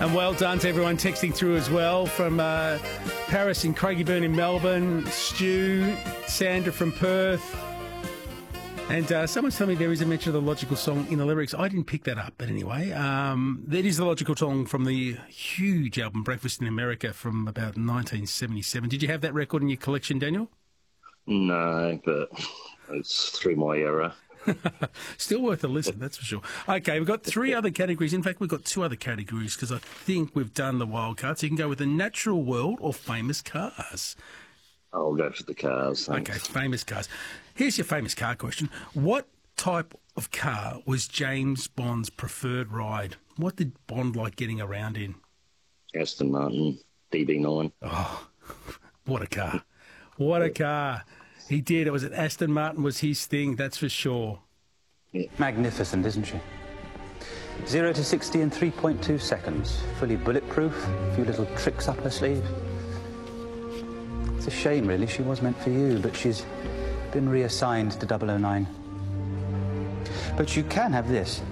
And well done to everyone texting through as well from Paris in Craigieburn in Melbourne, Stu, Sandra from Perth. And someone's telling me there is a mention of the Logical song in the lyrics. I didn't pick that up, but anyway. That is the Logical song from the huge album Breakfast in America from about 1977. Did you have that record in your collection, Daniel? No, but it's through my era. Still worth a listen, that's for sure. Okay, we've got three other categories. In fact, we've got two other categories because I think we've done the wild card. So you can go with the natural world or famous cars. I'll go for the cars. Thanks. Okay, famous cars. Here's your famous car question. What type of car was James Bond's preferred ride? What did Bond like getting around in? Aston Martin DB9. Oh, what a car. What a car. He did. It was an Aston Martin was his thing, that's for sure. Yeah. Magnificent, isn't she? 0 to 60 in 3.2 seconds. Fully bulletproof. A few little tricks up her sleeve. It's a shame, really. She was meant for you, but she's been reassigned to 009. But you can have this.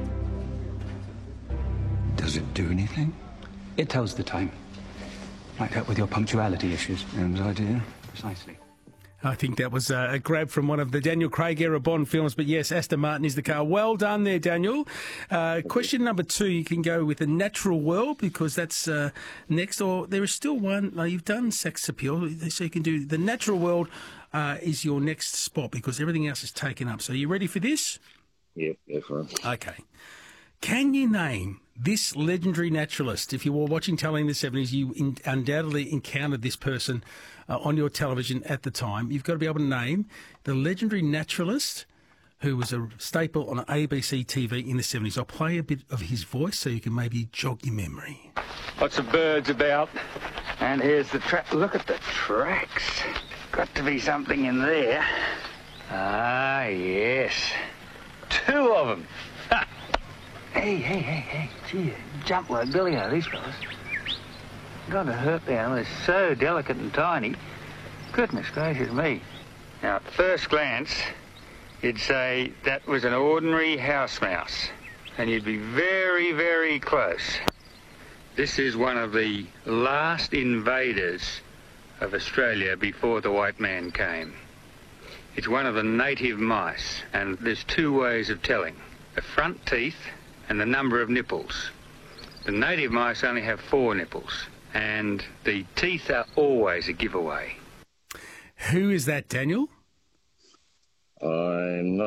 Does it do anything? It tells the time. Might help with your punctuality issues. Idea. Precisely. I think that was a grab from one of the Daniel Craig era Bond films, but yes, Aston Martin is the car. Well done there, Daniel. Question number 2, you can go with the natural world because that's next, or there is still one. You've done sex appeal, so you can do the natural world is your next spot because everything else is taken up. So are you ready for this? Yep, go for it. Okay. Can you name this legendary naturalist? If you were watching telly in the 70s, you undoubtedly encountered this person on your television at the time. You've got to be able to name the legendary naturalist who was a staple on ABC TV in the 70s. I'll play a bit of his voice so you can maybe jog your memory. Lots of birds about. And here's the track. Look at the tracks. Got to be something in there. Ah, yes. 2 of them. Hey. Gee, jump like Billy-O, these fellas. Got to hurt them. They're so delicate and tiny. Goodness gracious me. Now, at first glance, you'd say that was an ordinary house mouse. And you'd be very, very close. This is one of the last invaders of Australia before the white man came. It's one of the native mice, and there's 2 ways of telling. The front teeth and the number of nipples. The native mice only have 4 nipples, and the teeth are always a giveaway. Who is that, Daniel? I'm not